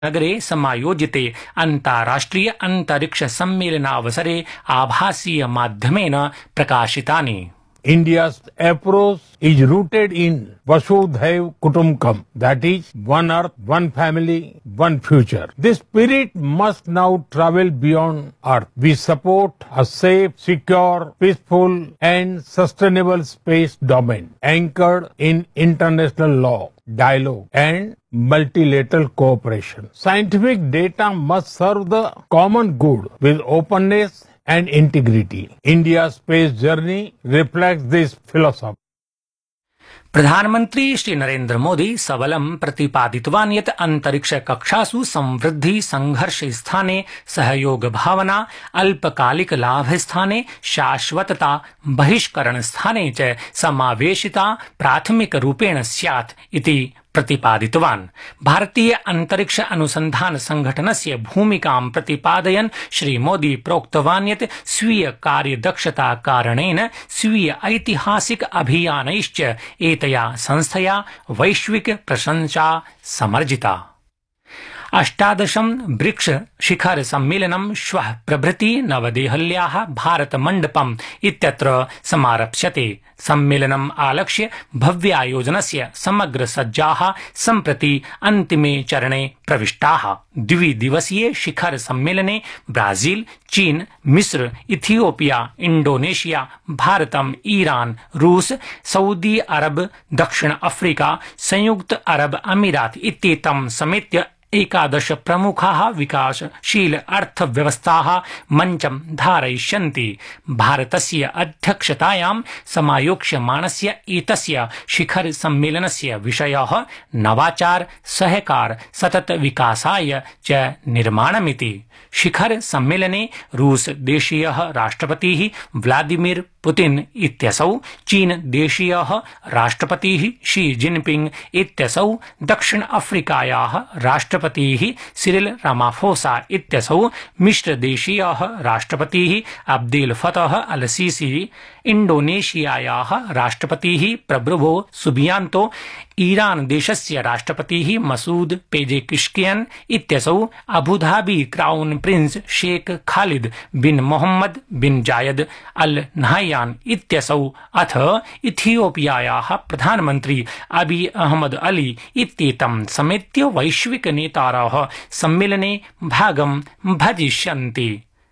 नगरे समायोजिते अन्ताराष्ट्रिय अंतरिक्ष सम्मेलनावसरे आभासीय माध्यमेन प्रकाशितानि। India's approach is rooted in Vasudhaiv Kutumbakam, that is, one earth, one family, one future. This spirit must now travel beyond earth. We support a safe, secure, peaceful and sustainable space domain anchored in international law, dialogue and multilateral cooperation. Scientific data must serve the common good with openness and integrity. India's space journey reflects this philosophy. प्रधानमंत्री श्री नरेन्द्र मोदी सबलं प्रतिपादितवान् यत् अंतरिक्ष कक्षासु संवृद्धि संघर्ष स्थाने सहयोग भावना, अल्पकालिक लाभ स्थाने शाश्वतता, बहिष्करण स्थाने च समावेशिता प्राथमिक रूपेण स्यात् इति प्रतिपादितवान्। भारतीय अंतरिक्ष अनुसंधान संघटनस्य भूमिकां प्रतिपादयन् श्री मोदी प्रोक्तवान् यत् स्वीय कार्यदक्षता कारणेन स्वीय ऐतिहासिक अभियानैश्च एतया संस्थया वैश्विक प्रशंसा समर्जिता। 18 ब्रिक्स शिखर सम्मेलनं श्वः प्रभृति नवदेहल्याः भारत मण्डपम् इत्यत्र समारप्स्यते। सम्मेलनम् आलक्ष्य भव्यायोजनस्य समग्र सज्जाः सम्प्रति अन्तिमे चरणे प्रविष्टाः। द्विदिवसीय शिखर सम्मेलने ब्राजील, चीन, मिस्र, इथियोपिया, इंडोनेशिया, भारतम्, ईरान, रूस, सऊदी अरब, दक्षिण अफ्रीका, संयुक्त अरब अमीरात इत्येतं समेत्य 11 प्रमुखाः विकासशील अर्थव्यवस्थाः मञ्चं धारयिष्यन्ति। भारतस्य अध्यक्षतायां समायोक्ष्यमाणस्य एतस्य शिखर सम्मेलनस्य विषयः नवाचार, सहकार, सतत विकासाय च निर्माणमिति। शिखर सम्मेलने रूस देशीयः राष्ट्रपतिः व्लादिमीर पुतिन इत्यसौ, चीन देशीयः राष्ट्रपतिः शी जिनपिंग इत्यसौ, दक्षिण अफ्रीकायाः राष्ट्रपतिः सिरिल रामाफोसा इत्यसौ, मिस्र देशीयः राष्ट्रपतिः अब्देल फतह अल सीसी, इंडोनेशियायाः राष्ट्रपतिः प्रबुवो सुबियांतो, ईरान देशस्य राष्ट्रपतिः मसूद पेजेकिश्कियन इत्यसौ, Abu Dhabi crown prince Sheikh Khalid bin Mohammad bin जायद अल नहयान इत्यसौ, अथ इथियोपियायाः प्रधानमन्त्री अबी अहमद अली इत्येतं समेत्य वैश्विक नेतारः सम्मेलने भागं भजिष्यन्ति।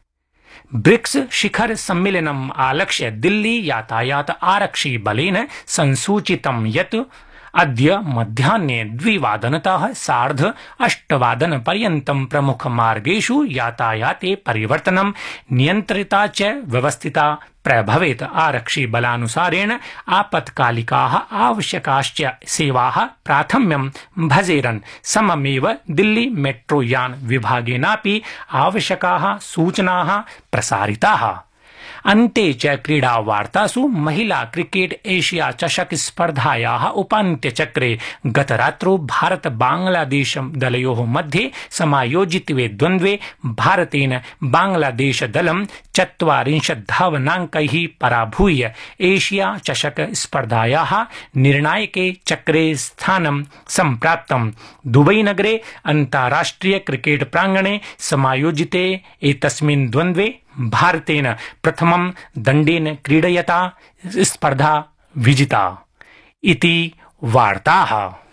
ब्रिक्स शिखर सम्मेलनम् आलक्ष्य दिल्ली यातायात आरक्षि बलेन संसूचितं यत् अद्य मध्याह्ने 2:00 सार्ध-8 पर्यन्तं प्रमुखमार्गेषु यातायाते परिवर्तनं नियन्त्रिता च व्यवस्थिता प्रभवेत्। आरक्षि बलानुसारेण आपत्कालिकाः आवश्यकाश्च सेवाः प्राथम्यं भजेरन्। सममेव दिल्ली मेट्रो यान विभागेनापि आवश्यकाः सूचनाः प्रसारिताः। अन्ते च क्रीडा वार्तासु महिला क्रिकेट एशिया चषक स्पर्धायाः उपान्त्यचक्रे गतरात्रौ भारत बांग्लादेश दलयोः मध्ये समायोजिते द्वन्द्वे भारतेन बांग्लादेश दलं 40 धावनाङ्कैः पराभूय एशिया चषक स्पर्धायाः निर्णायके चक्रे स्थानं सम्प्राप्तम्। दुबई नगरे अन्ताराष्ट्रिय क्रिकेट प्राङ्गणे समायोजिते एतस्मिन् द्वन्द्वे भारतेन प्रथमं दण्डेन क्रीडयता स्पर्धा विजिता इति वार्ताः।